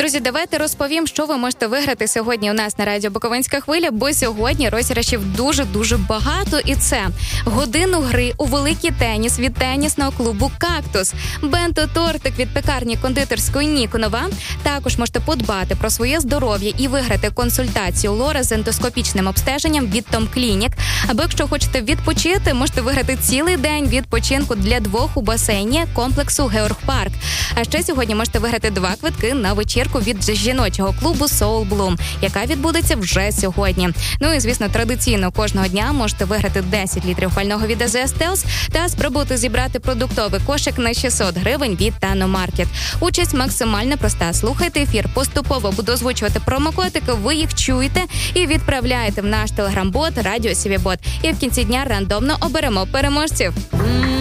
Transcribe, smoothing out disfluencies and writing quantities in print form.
Друзі, давайте розповім, що ви можете виграти сьогодні у нас на радіо Буковинська хвиля, бо сьогодні розіграшів дуже-дуже багато. І це годину гри у великий теніс від тенісного клубу «Кактус», бенто-тортик від пекарні кондитерської Ніконова. Також можете подбати про своє здоров'я і виграти консультацію Лора з ендоскопічним обстеженням від Том Клінік. Або якщо хочете відпочити, можете виграти цілий день відпочинку для двох у басейні комплексу Георг Парк. А ще сьогодні можете виграти 2 квитки на вечірку від жіночого клубу Soul Bloom, яка відбудеться вже сьогодні. Ну і, звісно, традиційно кожного дня можете виграти 10 літрів пального від АЗС Стелс та спробувати зібрати продуктовий кошик на 600 гривень від Тано-Маркет. Участь максимально проста. Слухайте ефір, поступово буду озвучувати промокодики, ви їх чуєте і відправляєте в наш телеграм-бот Радіо Сівібот. І в кінці дня рандомно оберемо переможців.